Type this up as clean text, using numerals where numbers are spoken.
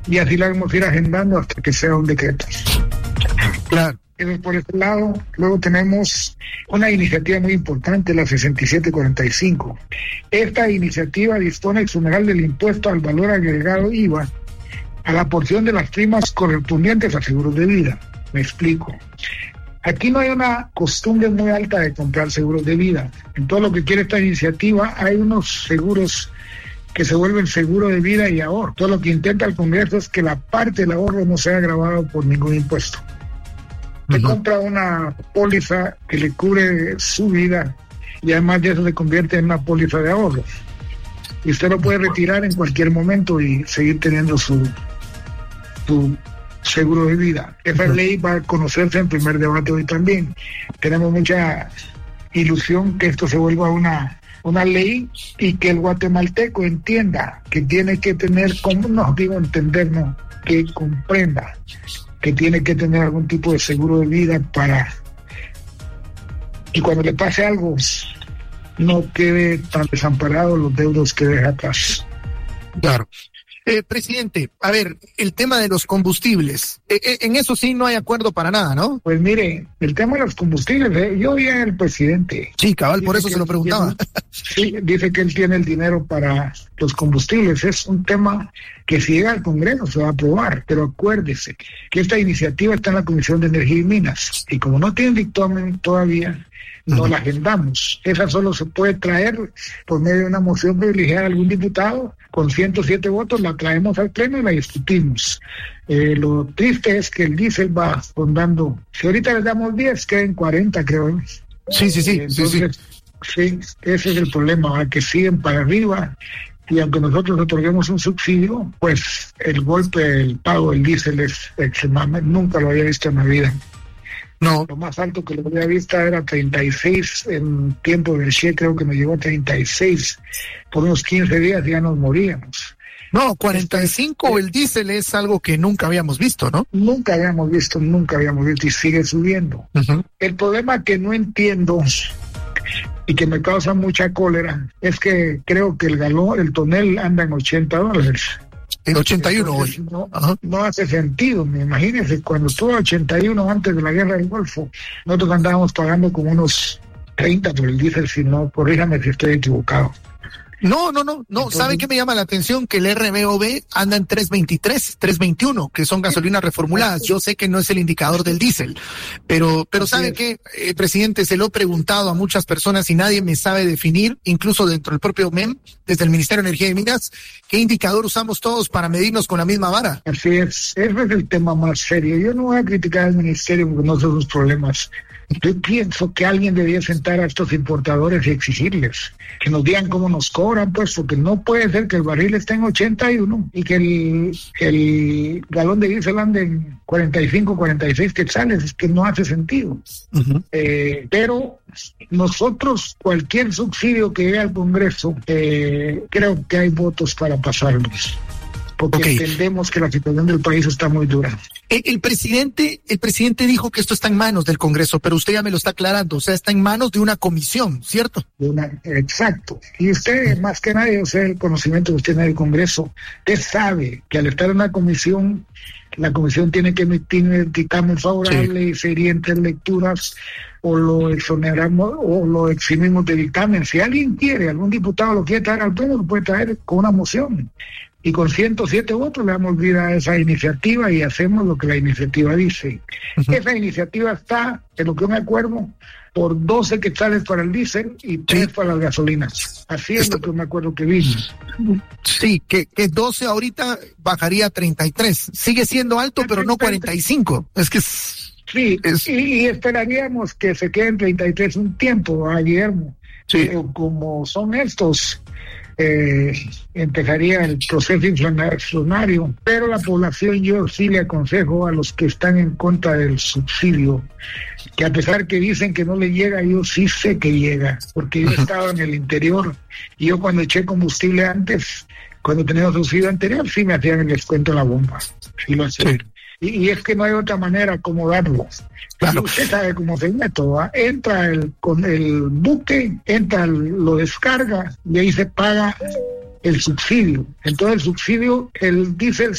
y así la vamos a ir agendando hasta que sea un decreto. Claro. Por ese lado, luego tenemos una iniciativa muy importante, la 6745. Esta iniciativa dispone exonerar del impuesto al valor agregado IVA a la porción de las primas correspondientes a seguros de vida. Me explico. Aquí no hay una costumbre muy alta de comprar seguros de vida. En todo lo que quiere esta iniciativa hay unos seguros que se vuelven seguro de vida y ahorro. Todo lo que intenta el Congreso es que la parte del ahorro no sea gravado por ningún impuesto. Usted compra una póliza que le cubre su vida y además de eso se convierte en una póliza de ahorro. Y usted lo puede retirar en cualquier momento y seguir teniendo su seguro de vida. Esa ley va a conocerse en primer debate hoy también. Tenemos mucha ilusión que esto se vuelva una ley y que el guatemalteco entienda que tiene que tener, que comprenda que tiene que tener algún tipo de seguro de vida para que cuando le pase algo no quede tan desamparado los deudos que deja atrás. Claro. Presidente, a ver, el tema de los combustibles, en eso sí no hay acuerdo para nada, ¿no? Pues mire, el tema de los combustibles, yo vi al presidente. Sí, cabal, por eso se lo preguntaba. Sí, dice que él tiene el dinero para los combustibles. Es un tema que si llega al Congreso se va a aprobar, pero acuérdese que esta iniciativa está en la Comisión de Energía y Minas, y como no tiene dictamen todavía, no la agendamos. Esa solo se puede traer por medio de una moción privilegiada de algún diputado. Con 107 votos la traemos al pleno y la discutimos. Lo triste es que el diésel va rondando. Si ahorita les damos 10, quedan 40, creo. Sí. Entonces, sí, ese es el problema, que siguen para arriba. Y aunque nosotros otorguemos un subsidio, pues el golpe del pago del diésel es extremadamente, nunca lo había visto en la vida. No. Lo más alto que lo había visto era 36, en tiempo del Che creo que nos llegó a 36, por unos 15 días ya nos moríamos. No, 45 el diésel es algo que nunca habíamos visto, ¿no? Nunca habíamos visto y sigue subiendo. El problema que no entiendo y que me causa mucha cólera es que creo que el tonel anda en $80. En 81 hoy. No hace sentido, imagínense, cuando estuvo 81 antes de la guerra del Golfo, nosotros andábamos pagando como unos 30 por el diésel, si no, corríjame si estoy equivocado. No. Entonces, ¿sabe qué me llama la atención? Que el RMOB anda en 3.23, 3.21, que son gasolinas reformuladas. Yo sé que no es el indicador del diésel, pero ¿sabe qué, presidente? Se lo he preguntado a muchas personas y nadie me sabe definir, incluso dentro del propio MEM, desde el Ministerio de Energía y Minas, qué indicador usamos todos para medirnos con la misma vara. Así es, ese es el tema más serio. Yo no voy a criticar al ministerio porque no son sus problemas. Yo pienso que alguien debía sentar a estos importadores y exigirles que nos digan cómo nos cobran, pues, porque no puede ser que el barril esté en 81 y que el galón de diésel ande en 45, 46 quetzales, es que no hace sentido. Pero nosotros, cualquier subsidio que llegue al Congreso, creo que hay votos para pasarlos. Porque entendemos que la situación del país está muy dura. El presidente dijo que esto está en manos del Congreso, pero usted ya me lo está aclarando, o sea, está en manos de una comisión, ¿cierto? Exacto. Y usted, más que nadie, el conocimiento que usted tiene del Congreso, usted sabe que al estar en una comisión, la comisión tiene que emitir un dictamen favorable y sería en 3 lecturas, o lo exoneramos o lo eximimos de dictamen. Si alguien quiere, algún diputado lo quiere traer al pleno, lo puede traer con una moción. Y con 107 votos le damos vida a esa iniciativa y hacemos lo que la iniciativa dice. Esa iniciativa está, en lo que me acuerdo, por 12 quetzales para el diésel y 3 para las gasolinas. Así es lo que me acuerdo que vimos. Sí, que 12 ahorita bajaría a 33. Sigue siendo alto, pero no 45. Es que sí, y esperaríamos que se quede en 33 un tiempo, Guillermo. Sí. Pero como son estos, empezaría el proceso inflacionario, pero la población, yo sí le aconsejo a los que están en contra del subsidio, que a pesar que dicen que no le llega, yo sí sé que llega, porque yo estaba en el interior y yo cuando eché combustible antes, cuando tenía subsidio anterior, sí me hacían el descuento en la bomba, sí lo hacía. Sí. Y es que no hay otra manera como darlo. Claro. Usted sabe cómo se mete, entra con el buque, lo descarga y ahí se paga el subsidio. Entonces el subsidio, el diésel